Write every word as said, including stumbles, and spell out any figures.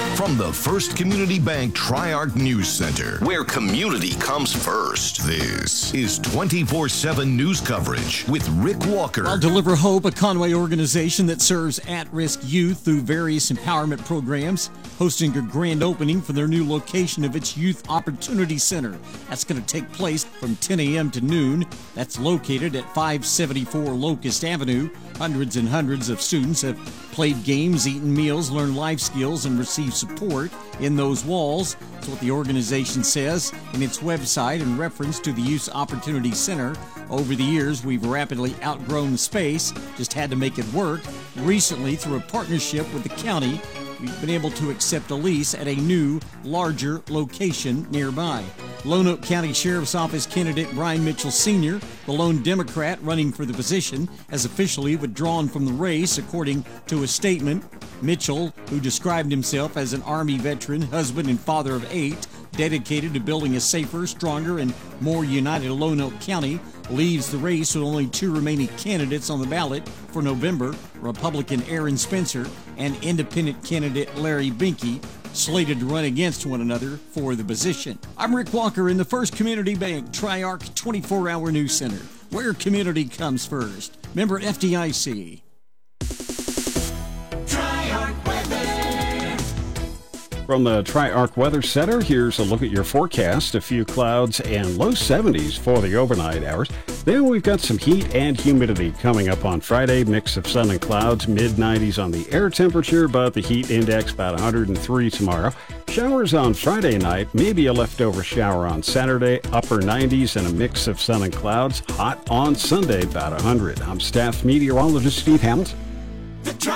From the First Community Bank Tri-Arc News Center, where community comes first. This is twenty-four seven news coverage with Rick Walker. I'll Deliver Hope, a Conway organization that serves at-risk youth through various empowerment programs, hosting a grand opening for their new location of its Youth Opportunity Center. That's going to take place from ten a.m. to noon. That's located at five seventy-four Locust Avenue. Hundreds and hundreds of students have played games, eaten meals, learned life skills, and received support in those walls. That's what the organization says in its website in reference to the Youth Opportunity Center. Over the years, we've rapidly outgrown the space, just had to make it work. Recently, through a partnership with the county, we've been able to accept a lease at a new, larger location nearby. Lone Oak County Sheriff's Office candidate Brian Mitchell Senior, the lone Democrat running for the position, has officially withdrawn from the race, according to a statement. Mitchell, who described himself as an Army veteran, husband, and father of eight, dedicated to building a safer, stronger, and more united Lone Oak County, leaves the race with only two remaining candidates on the ballot for November, Republican Aaron Spencer and Independent candidate Larry Binky, slated to run against one another for the position. I'm Rick Walker in the First Community Bank Tri-Arc twenty-four hour News Center, where community comes first. Member F D I C. From the Tri-Arc Weather Center, here's a look at your forecast. A few clouds and low seventies for the overnight hours. Then we've got some heat and humidity coming up on Friday. Mix of sun and clouds, mid nineties on the air temperature, but the heat index about one hundred three tomorrow. Showers on Friday night, maybe a leftover shower on Saturday, upper nineties and a mix of sun and clouds. Hot on Sunday, about one hundred. I'm staff meteorologist Steve Hamilton.